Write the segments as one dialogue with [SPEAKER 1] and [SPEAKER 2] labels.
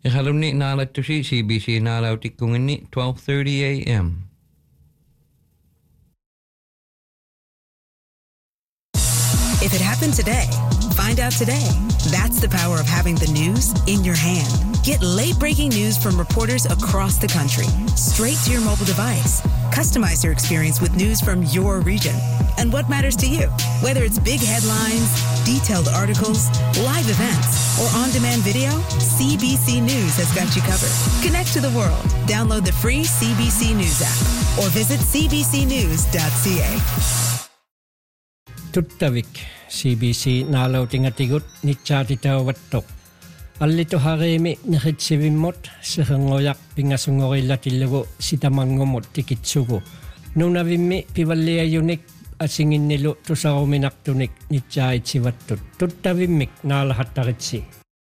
[SPEAKER 1] Ihalumni naalatusi CBC naalautikkunginni 12:30 a.m.
[SPEAKER 2] If it happened today, find out today. That's the power of having the news in your hand. Get late-breaking news from reporters across the country, straight to your mobile device. Customize your experience with news from your region and what matters to you. Whether it's big headlines, detailed articles, live events, or on-demand video, CBC News has got you covered. Connect to the world. Download the free CBC News app or visit cbcnews.ca.
[SPEAKER 3] Tuttavik CBC naalautingatigut nitsaatitauvattoq allito harimi niritsivimmut siringoyaq pingasungorillatillugu sitamangumut tikitsugu nunavimmi pivalliayunik asinginnilu tusaruminartunik nitsaaitivattut tuttavimmik naalahattaritsi.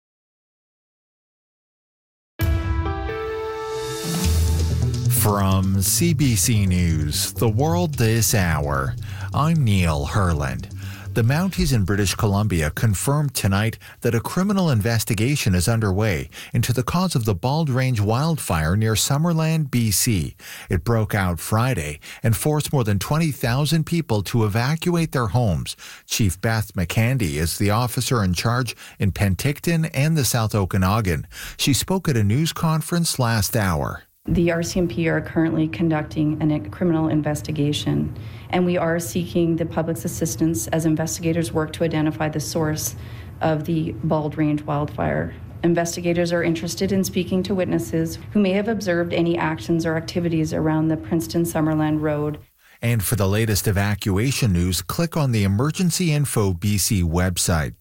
[SPEAKER 4] From CBC News, The World This Hour, I'm Neil Herland. The Mounties in British Columbia confirmed tonight that a criminal investigation is underway into the cause of the Bald Range wildfire near Summerland, BC. It broke out Friday and forced more than 20,000 people to evacuate their homes. Chief Beth McCandy is the officer in charge in Penticton and the South Okanagan. She spoke at a news conference last hour.
[SPEAKER 5] The RCMP are currently conducting a criminal investigation, and we are seeking the public's assistance as investigators work to identify the source of the Bald Range wildfire. Investigators are interested in speaking to witnesses who may have observed any actions or activities around the Princeton-Summerland Road.
[SPEAKER 4] And for the latest evacuation news, click on the Emergency Info BC website.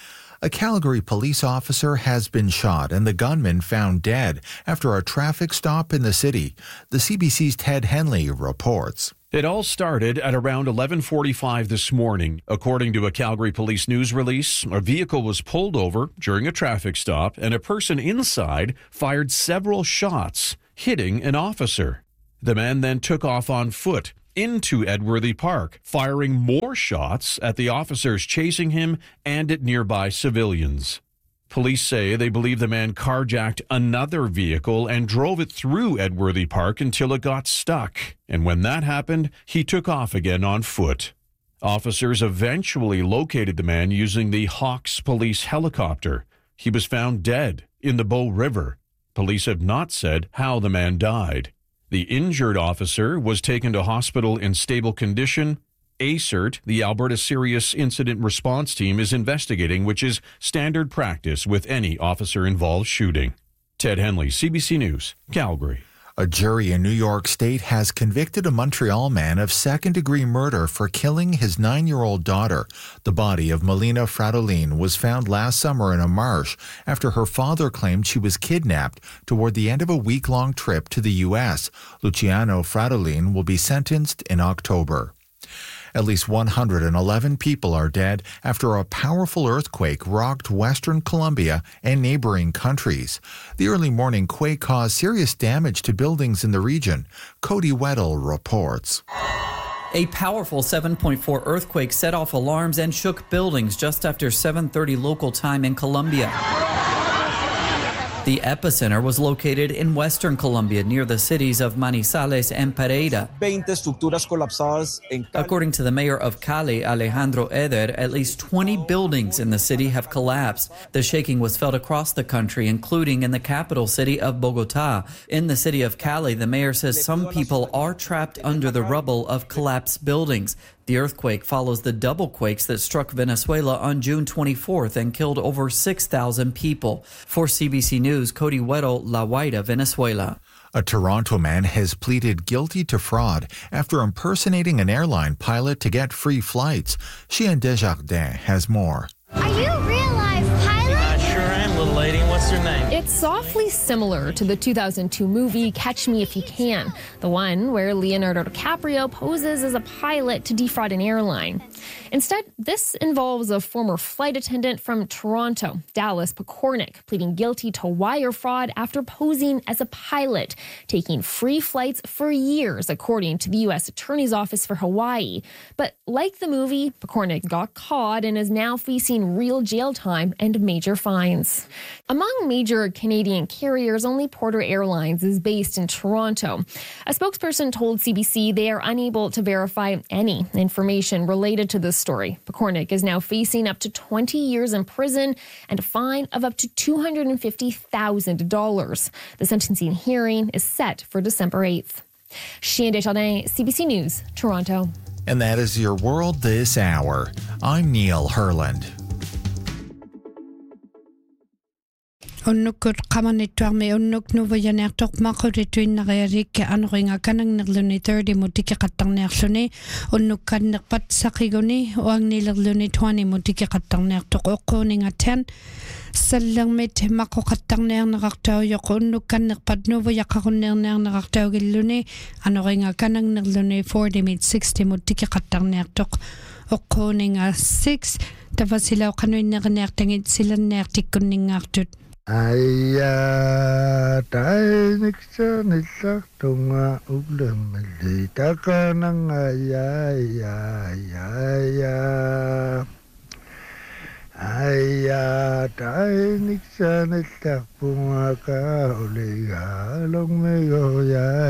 [SPEAKER 4] A Calgary police officer has been shot and the gunman found dead after a traffic stop in the city. The CBC's Ted Henley reports.
[SPEAKER 6] It all started at around 11:45 this morning. According to a Calgary police news release, a vehicle was pulled over during a traffic stop and a person inside fired several shots, hitting an officer. The man then took off on foot into Edworthy Park, firing more shots at the officers chasing him and at nearby civilians. Police say they believe the man carjacked another vehicle and drove it through Edworthy Park until it got stuck. And when that happened, he took off again on foot. Officers eventually located the man using the Hawks police helicopter. He was found dead in the Bow River. Police have not said how the man died. The injured officer was taken to hospital in stable condition. ACERT, the Alberta Serious Incident Response Team, is investigating, which is standard practice with any officer-involved shooting. Ted Henley, CBC News, Calgary.
[SPEAKER 4] A jury in New York State has convicted a Montreal man of second-degree murder for killing his 9-year-old daughter. The body of Melina Fratellin was found last summer in a marsh after her father claimed she was kidnapped toward the end of a week-long trip to the U.S. Luciano Fratellin will be sentenced in October. At least 111 people are dead after a powerful earthquake rocked Western Colombia and neighboring countries. The early morning quake caused serious damage to buildings in the region. Cody Weddle reports.
[SPEAKER 7] A powerful 7.4 earthquake set off alarms and shook buildings just after 7:30 local time in Colombia. The epicenter was located in Western Colombia near the cities of Manizales and Pereira. According to the mayor of Cali, Alejandro Eder, at least 20 buildings in the city have collapsed. The shaking was felt across the country, including in the capital city of Bogota. In the city of Cali, the mayor says some people are trapped under the rubble of collapsed buildings. The earthquake follows the double quakes that struck Venezuela on June 24th and killed over 6,000 people. For CBC News, Cody Weddle, La Guaira, Venezuela.
[SPEAKER 4] A Toronto man has pleaded guilty to fraud after impersonating an airline pilot to get free flights. Chien Desjardins has more.
[SPEAKER 8] Are you a real life pilot?
[SPEAKER 9] I sure am, little lady. What's your name?
[SPEAKER 8] It's softly similar to the 2002 movie Catch Me If You Can, the one where Leonardo DiCaprio poses as a pilot to defraud an airline. Instead, this involves a former flight attendant from Toronto, Dallas Pekornik, pleading guilty to wire fraud after posing as a pilot, taking free flights for years, according to the U.S. Attorney's Office for Hawaii. But like the movie, Pekornik got caught and is now facing real jail time and major fines. Among major Canadian carriers, only Porter Airlines is based in Toronto. A spokesperson told CBC they are unable to verify any information related to this story. Pekornik is now facing up to 20 years in prison and a fine of up to $250,000. The sentencing hearing is set for December 8th. Chien Desjardins, CBC News, Toronto.
[SPEAKER 4] And that is your world this hour. I'm Neil Herland.
[SPEAKER 10] Unnukut qamanittuarmi unnuk nuvayaneartoq maqutituinnaqialik anuringa kanangnerluni 30 mutiki qattarniarluni unnukkannerpat saqiguni uangnilerluni 20 mutiki qattarniartoq uqquuningathan sallermit maqoqattarniarnerartauyoq unnukkannerpat nuvayaqarunnernernerartaugilluni anuringa kanangnerluni 40 mit 60 mutiki qattarniartoq uqquuninga 6 tavasilau qanuinnernertangit silanneartikkunningaartut
[SPEAKER 11] Aya taiksa nilaktunga ulamali takanang aya taiksa nilaktunga kauliga longmego ya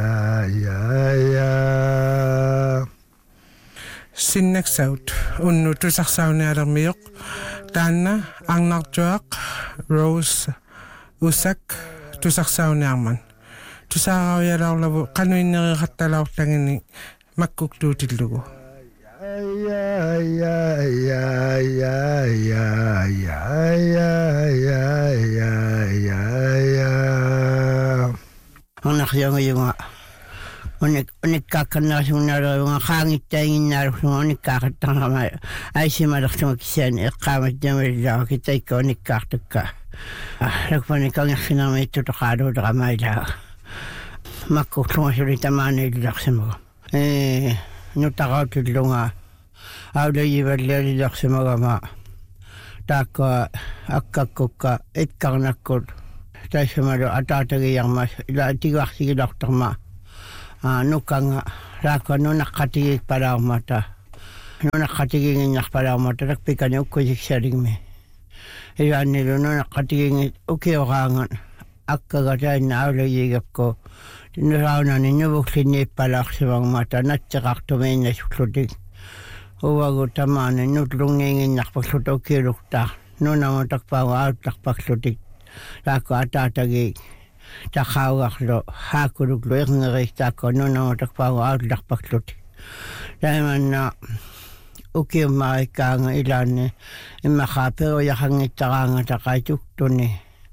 [SPEAKER 12] Sinnex out unnutu saxsaunialermiyoq taanna angnartuaq Rose usak tusarsauniarman tusaarauyalaorlavu qanuinneriqattalaorlangini makkuktuutillugu
[SPEAKER 13] Onaqyangayunga unikkaakkannaasunnaaruunga qaangittaanginnaaruunga unikkaaqattaqama aisimalertunga kisiani eqqaamattamallaa kitaikka unikkaartukka rakpani kangersinarmiittutoqaaluutaqamailaa makkuqlungasuli tamaaniillarsimaga nutaqautillunga aulayivallialillarsimagama taakka akkakkukka ikkarnakkut taissamalu ataatagiyarmas ila tiguarsigilortarma nukanga raka nunaqqatigik palaarmata nunaqqatiginginarpalaarmata takpikani ukkusiksarigmi iwaannilu nunaqqatigingit ukioraangan akkagatainna aulagigakku nuraunani nuvuklinniippalaarsimagmata natseqartumiinnasuklutik uwagu tamaani nutlungiinginnarpakluta ukiuluktaa nunamutakpaagu autlarpaklutik raka ataatagik Takauarlo, hakuluklu, irngeristako, nunamutakpaagu autlarpakluti. Taimanna ukiumarikkaanga ilanni immaqa perujahangittaraanga taqaituktuni.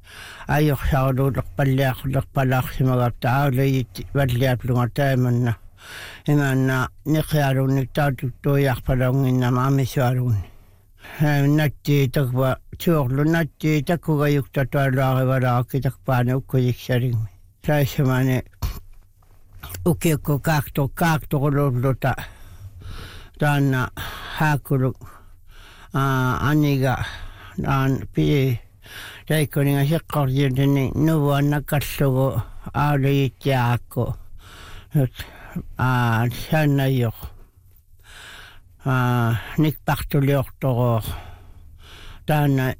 [SPEAKER 13] Ajorsaarluulerpalliaqlerpalaarsimagapta aulajit valliaplunga taimanna. Imanna niqialunnik tautuktuiarpalaunginnama amisualunni. Natti takwa tuorlu natti takkugayukta tualuarivalaarakki takpaani ukkusiksaligmi. Taisamani ukiukku kaaktorululuta taanna haakuluk aniga pii taikkuninga siqqorjutini nuvuannakkallugu aulajittiaakku sannayoq nikpartuliortoroq taana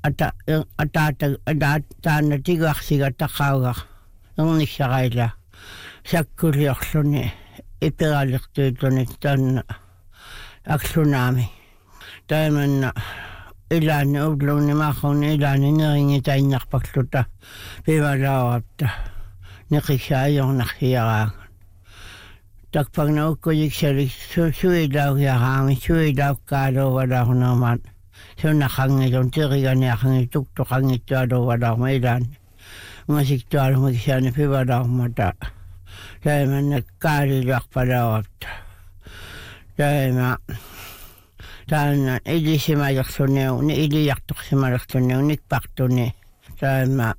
[SPEAKER 13] taana tiguarsiga taqauga ernissaraila sakkuliorluni ipiraliqtuitluni taana aklunaami taimanna ilaani ubluni maquni ilaani nerinngitainnarpakluta pivalaorapta niqissaayornarsiaraanga takpagna ukkujiksalik suilaugyaaraami suilaukkaaluuvalaarnaamaan sunnaqangilun tiriganiaqangi tuktuqangittualuuvalaarma ilaani ngasiktualumikisiani pivalaarmata taimanna kaaliluarpalaorapta taima taana ilisimalersunniu ni iliartorsimalersunniu nikpartuni taima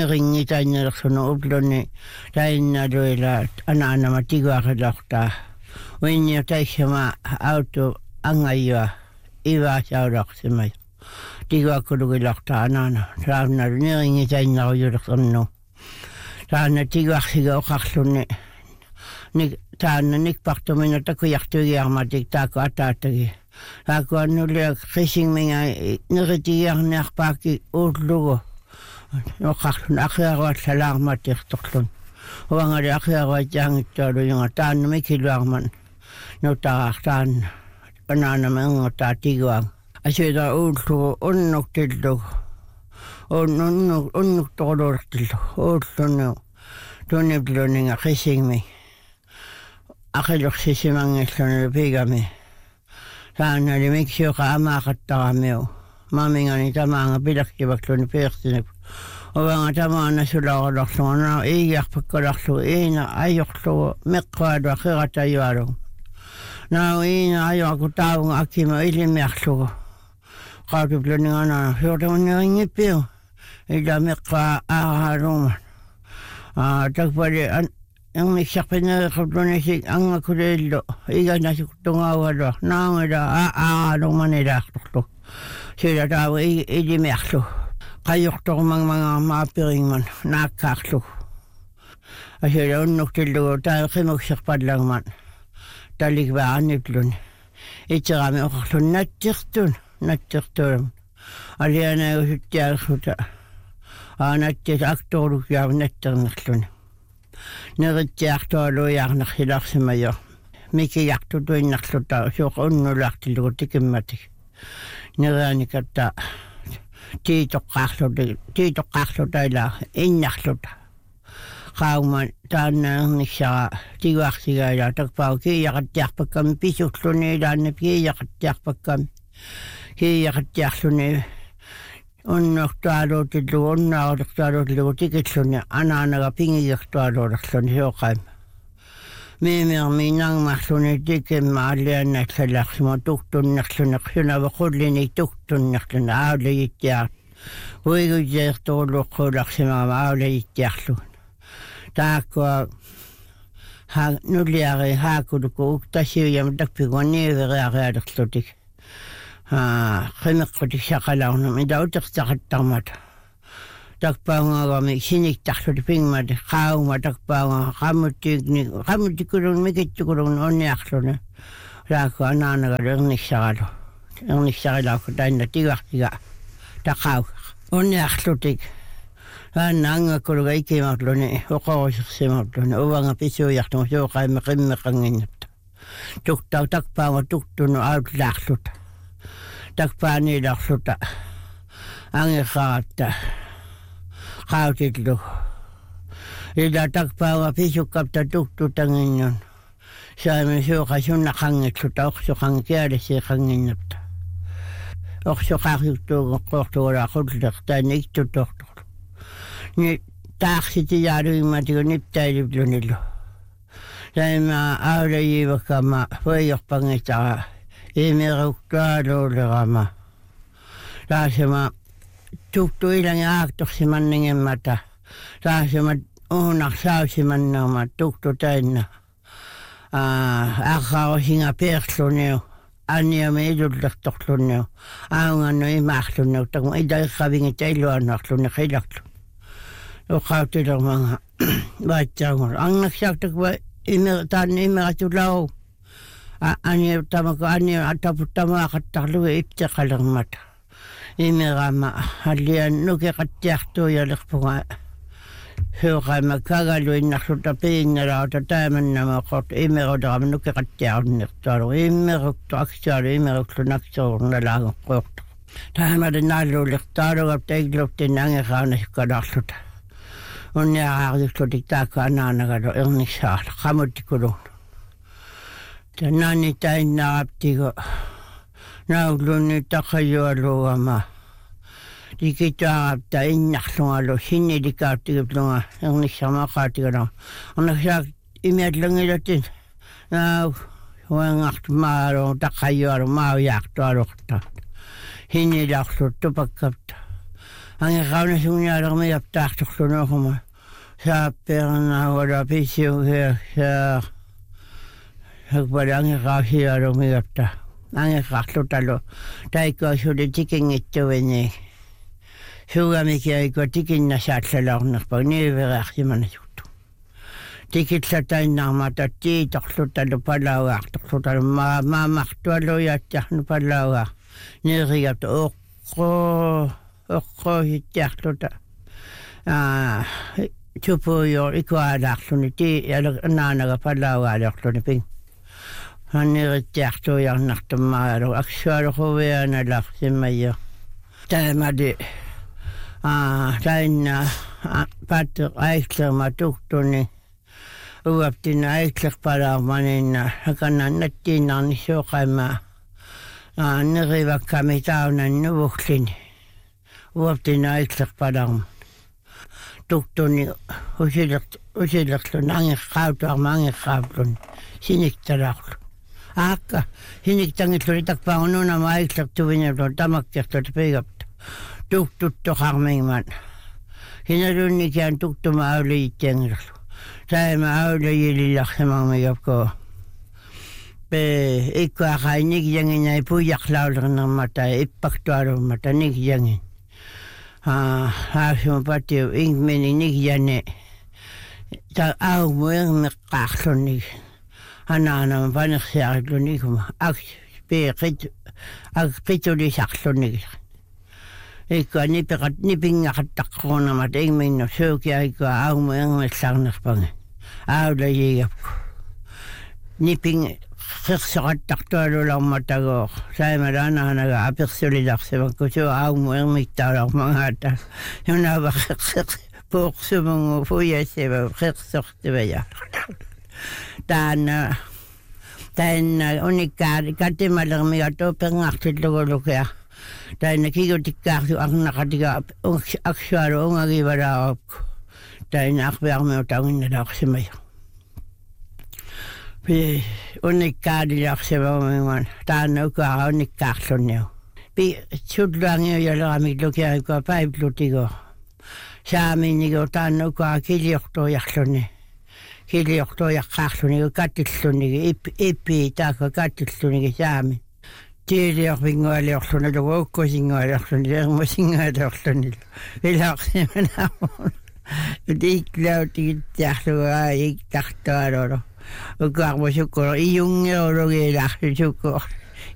[SPEAKER 13] niringitainnelersunnu upluni tainnaluila anaanama tiguarilortaa Uinni taisama auto angaia iwa sauraksimme. Tigakulukilahta anana. Saavna niringi tainna ujurkannu. Saavna tigaksiga okaklunni. Saavna nikpahtumina takujahtugiarmatik taako ataatagi. Taako annulia kisingminga niritigiarniarpaaki uutlugu. Okaklun akiaruat salaarmatirtoklun. Huangari akiaruat jangittualu jonga taanna mikiluarman. Nutaartaan ananamme ungotaa tiguang. Asioita uutlugu unnuktillu. Unnuktoolurtillu. Uutlunnu. Tunnipluninga kisingmi. Akiluksisimangislunni pigami. Saanna oli miksi joka amaakattagamiu. Mamingani tamaanga pilakkivaklunni piirtinik. Ovanga tamaana sulaorlaksunga. No iijarpakkolaksu. Iina ajoklugu meqqaadua kiratajualu. No iina ajoaku taunga akima ilimiaklugu. Qautipluninga anana. Siortamunni ringipiu. Ila meqqaa aaruman. Takpali ang siapanya kaplunisik ang kulelo. Iga nasuktungawa. Nangada aaruman manila. Sila tawa ilimiaklu. Kayokto mga mapiring man. Nakaklu. Sila unnuktillu. Tayo kimuksakpad lang man. Taligbaan itlun. Itsarami okaklun. Nattirtun. Aliana usuttiarsuta. Nattis aktoruk ja netternaklun. Nerittiartoalu jaarnaksilaksimajo. Miki jaktutuinnakluta. Suok unnulahtilugu tikimmatik. Nerianikatta. Tiitokkaakluta ila innakluta. Kauman taannanniksaa tiguaksiga ila takpau kiijakattiarpakkami pisukluni ilaanne kiijakattiarpakkami. Kiijakattiarluni unnoktualuutillugu tikitluni anaanaga pingigaktualuularluni suoqaima. Miimirmi nangmarluni tikimma alliannaksalaaksima tuktunnerluneq sunava qullini tuktunnerluni aulajittiaart. Uigujeertuulluqqulaksimaama aulajittiarluun. Taakua nulliari haakuluku uktasiuyama takpigua niiveriarialerlutik. Qimeqqutik saqalaarna mida uteqtaqattarmata. Takpaungagami siniktarluti pingmati qauma takpaunga qammutikulun mikittukulun onniarluni. Raako anaanaga erniksaqalu. Erniksaqilaaku tainna tigartiga taqauk. Onniarlutik. Angakuluga ikimarluni uqorusirsimarluni uvanga pisuujartumu suuqaima qimmeqanginnatta. Takpaunga tuktunu autlaarluta. Takpaaniilarluta. Angiqaatta. Qautitlu. Ila takpaunga pisukkapta tuktutanginnun. Saami suuqa sunnaqangitluta oqsuqangikialisiiqanginnatta. Oqsuqaaqyuktuugu qortuulaa qulliqtaani iktutortu. Ni taaksiti jaaruimatigo niptailiplunillu. Saima aulajiivakama voiorpangitaga imiruktualuulerama. Saasima tuktuilangi aaktorsimanningemmata. Saasima uunaqsausimannama tuktutainna. Aqarosinga peerluniu. Anniami ilullertorluniu. Aungannu imaarluniu. Takum idaiqavingita iluanarluni qilaqlu. Uqautilermanga vaitsaangur. Angnaksaqtakva taanni imeratulao. Tamako ataputtamaaqattarlugu ipteqalermata. Imerama allian nukeqattiartuujalerpunga. Huuqaima kagaluinnarluta piingalauta taamannama qort imeroderama nukeqattiarunnertualu. Imeruktu aksaalu imeruklu naksorunalaagun qortu. Taamaden naalluulertaaluga teigluftin angeqaanasukkalarluta. Unniaqaarjuklutik taakka anaanagalo erniksaarla qamuttikulun. Tanani tainnaaptigo nauglunni taqajualuugama. Tikitaarapta innarlungalu sinnilikaartigiplunga erniksamaqaatigalaa. Annaksaak imiatlangilatin nau huangaartu maalu taqajualu maajaartualuqtaat. Hinnilaarlut tupakkapta. Angeqaunasungnialermi yaptaartorlunuuquma. Saappeerna wala pisiugia saa Hukpala angeraasiarumigapta. Angerarlutalo. Taikkaasuuli tikingittuvinni. Suugamikiaikua tikinnasaallalarnerpa niiverearsimanasuttu. Tikitsatainnaarmata tiitorlutalu palauaartorlutalu maamartualujaatjarnu palauaar. Niirigapta oqqohittiarluta. Tupujo ikualaarluni naanaga palauaaliorluni ping. Hannirittiartuiarnartummaalu aksualuhuvianalarsimmajo. Taamadi tainna patter aislerma tuhtuni. Uaptina aislerpalaarmaninna hakanannattiinarni suoqaimaa. Nirivakkami taunan nuvuklini. Uaptina aislerpalaarma. Tuhtuni usilertlun angerqaautuarma angerqaaplun siniktalarlu. Akka siniktangitluni takpaununama aislertuvinalun tamakkertut piigapta. Tuhtuttoqarmingman. Hinalunnikian tuhtuma auliittiangirlu. Saima aulajilillarsamangmigapko. Ikkuaqainik yanginai puujaqlaulernarmata ippaktualurmata nik yangin. Haasumapatio ingmeni nik yane. Ta aumuermeqqaarlunik. Hanaanama panersiaritlunikuma. Qitulisarlunik. Ikkua nipingaqattaqqornamat ingminno suukia ikkua aumuermessarnerpange. Aulajigapko. Niping qirsoqattartualularmatagoor saimalaanaanaga apersulilarsimakku suu aumuermittaalarmangaata yunava puuqsumungu puyassiva qirsortivaja taanna unikkaari katimalermigattu pengartillugulukia taanna kigutikkaarsu arnaqatiga aksualu ungagivalaarapku taanna arpiarmiutaunginalaarsimaja unikkaadiliarsivaumingman taanna ukaara unikkaarlunniu sutluangio yaleramiklukiaikua paiplutigo saaminigo taanna ukaara kiliortuiarlunni kiliortuiaqqaarlunigo katillunigi ippi taakka katillunigi saamin tiiliorpingualiorluni lugu ukkusingualiorluni ermusingualiorluni ilaarsimanaamun utiiklautigittiarlugu iktartualulu ukaarmusukuro iyungeologiilaarlusukko